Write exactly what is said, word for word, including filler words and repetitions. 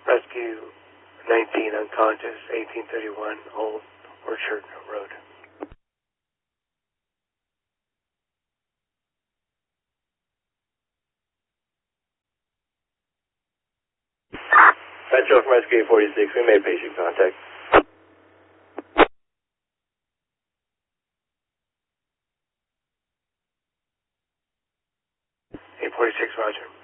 Rescue nineteen unconscious, eighteen thirty-one Old Orchard Road. Metro from Rescue eight forty-six, we made patient contact. eight forty-six, roger.